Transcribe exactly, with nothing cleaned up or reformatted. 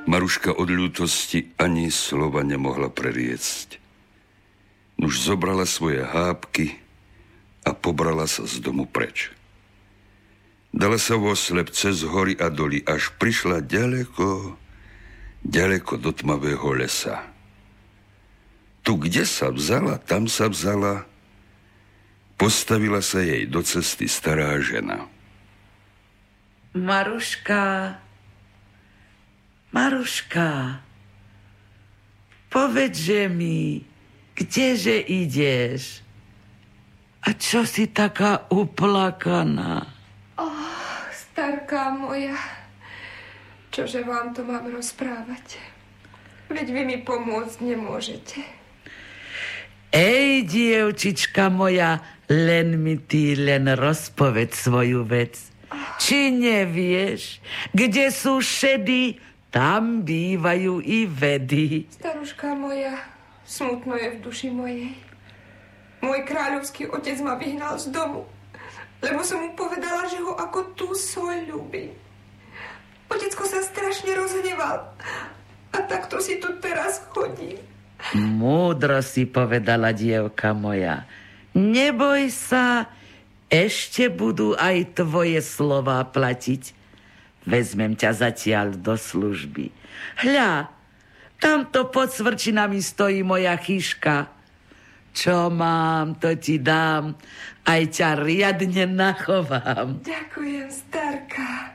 Maruška od ľútosti ani slova nemohla preriecť. Nuž zobrala svoje hápky a pobrala sa z domu preč. Dala sa vo slep cez hory a doly, až prišla ďaleko, ďaleko do tmavého lesa. Tu, kde sa vzala, tam sa vzala, postavila sa jej do cesty stará žena. Maruška, Maruška, povedže mi, kdeže ideš? A čo si taká uplakaná? Oh, starka moja, čože vám to mám rozprávať? Veď vy mi pomôcť nemôžete. Ej, dievčička moja, len mi ty len rozpoveď svoju vec. Či nevieš, kde sú šedy, tam bývajú i vedy. Staruška moja, smutno je v duši mojej. Môj kráľovský otec ma vyhnal z domu, lebo som mu povedala, že ho ako tú soľ ľúbi. Otecko sa strašne rozhneval a takto si tu teraz chodím. Múdro si povedala, dievka moja. Neboj sa, ešte budú aj tvoje slová platiť. Vezmem ťa zatiaľ do služby. Hľa, tamto pod svrčinami stojí moja chyška. Čo mám, to ti dám. Aj ťa riadne nachovám. Ďakujem, starka.